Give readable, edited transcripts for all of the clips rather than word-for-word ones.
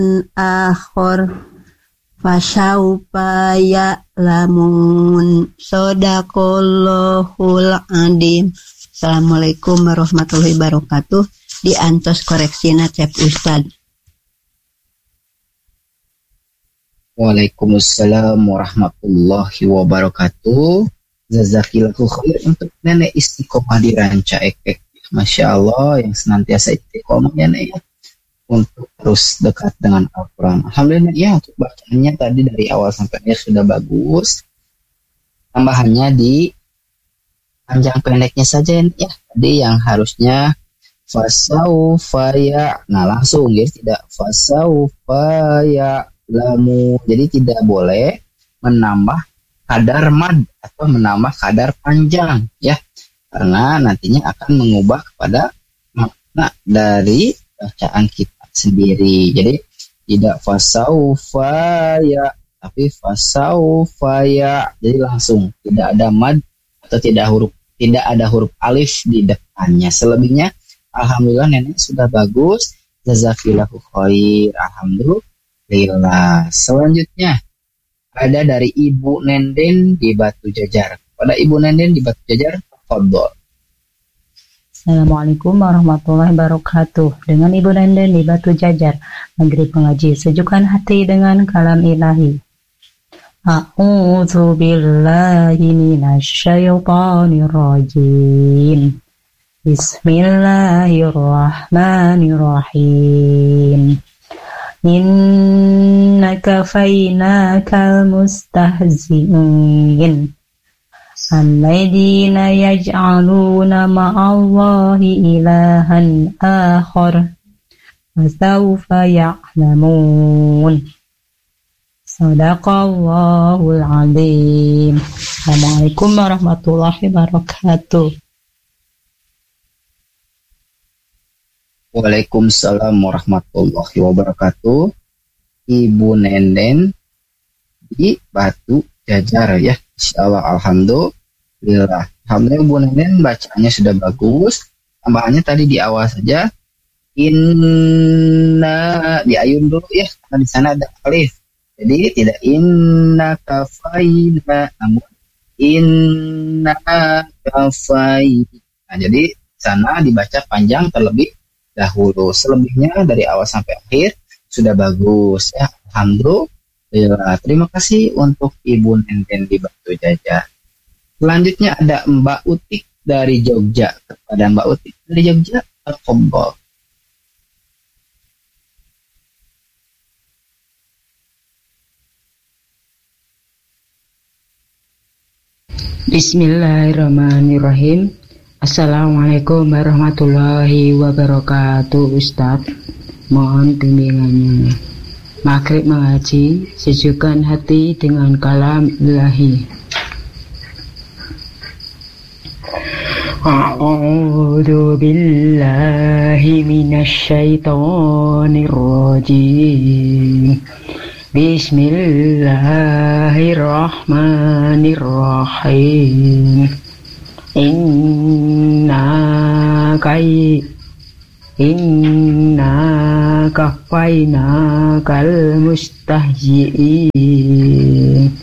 akhor fasaufa ya'lamun. Shadaqallahul adzim. Assalamualaikum warahmatullahi wabarakatuh. Diantos koreksina Cep Ustad. Waalaikumsalam warahmatullahi wabarakatuh. Jazakillahu khair untuk nenek istiqomah di Ranca Ekek. Masya Allah yang senantiasa istiqomah ya Nek ya, untuk terus dekat dengan Al-Quran. Alhamdulillah ya, untuk bacaannya tadi dari awal sampai akhir sudah bagus. Tambahannya di panjang pendeknya saja ya. Tadi yang harusnya fasaufa ya, nah langsung ya, tidak fasaufa ya lamu. Jadi tidak boleh menambah kadar mad atau menambah kadar panjang ya, karena nantinya akan mengubah kepada makna dari bacaan kita sendiri. Jadi tidak fasaufa ya, tapi fasaufa ya. Jadi langsung tidak ada mad atau tidak ada huruf alif di depannya. Selebihnya alhamdulillah nenek sudah bagus. Jazakillahu khair. Alhamdulillah. Selanjutnya ada dari Ibu Nenden di Batu Jajar. Pada Ibu Nenden di Batu Jajar, fadhol. Assalamualaikum warahmatullahi wabarakatuh. Dengan Ibu Nenden di Batu Jajar, Maghrib mengaji, sejukkan hati dengan kalam ilahi. A'udzu billahi minasyaitonir rajim. Bismillahirrahmanirrahim. Inna kafainakal mustahzi'in alladzina yaj'aluna ma'allahi ilahan akhar fasawfa ya'lamun. Shadaqallahul adzim. Assalamualaikum warahmatullahi wabarakatuh. Waalaikumsalam warahmatullahi wabarakatuh. Ibu Nenden di Batu Jajar ya. Insyaallah alhamdulillah. Alhamdulillah Ibu Nenden bacaannya sudah bagus. Tambahannya tadi di awal saja. Inna diayun dulu ya, karena di sana ada alif. Jadi tidak inna kafaina, namun inna kafaina. Nah, jadi sana dibaca panjang terlebih dahulu. Selebihnya dari awal sampai akhir sudah bagus ya. Alhamdulillah. Terima kasih untuk Ibu Nenden di Batu Jajar. Selanjutnya ada Mbak Utik dari Jogja. Kepada Mbak Utik dari Jogja, tafadhol. Bismillahirrahmanirrahim. Assalamualaikum warahmatullahi wabarakatuh. Ustaz, mohon bimbingannya. Maghrib mengaji, sejukkan hati dengan kalam ilahi. A'udzu billahi minasyaitonir rajim. Bismillahirrahmanirrahim. Inna kafainakal mustahzi'in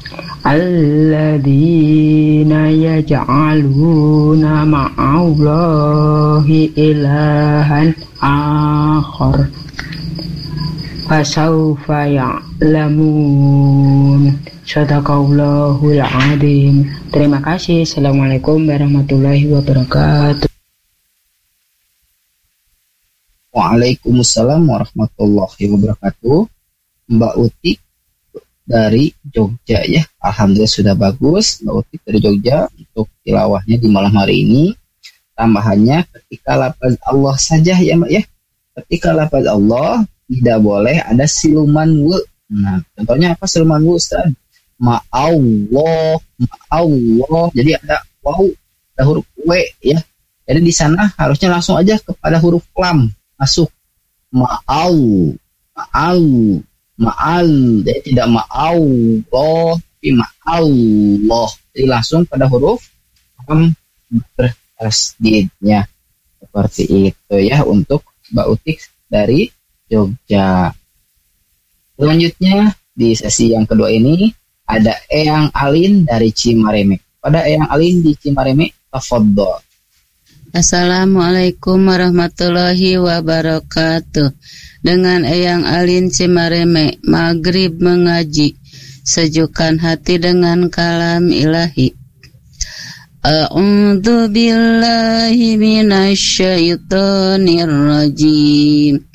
alladzina yaj'aluna ma'allahi ilahan akhar fasawfa ya'lamun. Shadaqallahul adzim. Terima kasih. Assalamualaikum warahmatullahi wabarakatuh. Waalaikumsalam warahmatullahi wabarakatuh. Mbak Utik dari Jogja ya. Alhamdulillah sudah bagus Mbak Utik dari Jogja untuk tilawahnya di malam hari ini. Tambahannya ketika lafaz Allah saja ya Mbak ya. Ketika lafaz Allah tidak boleh ada siluman wu. Nah, contohnya apa siluman wu Ustaz? Ma'allah. Jadi ada waw, ada huruf w ya. Jadi di sana harusnya langsung aja kepada huruf lam masuk. Ma'al. Jadi tidak ma'allah, tapi ma'allah. Jadi langsung pada huruf lam bertasdidnya. Seperti itu ya untuk Mbak Utik dari Jogja. Selanjutnya di sesi yang kedua ini ada Eyang Alin dari Cimareme. Pada Eyang Alin di Cimareme, tafadhol. Assalamualaikum warahmatullahi wabarakatuh. Dengan Eyang Alin Cimareme, maghrib mengaji, sejukkan hati dengan kalam ilahi. A'udzu billahi minasyaitonir rajim.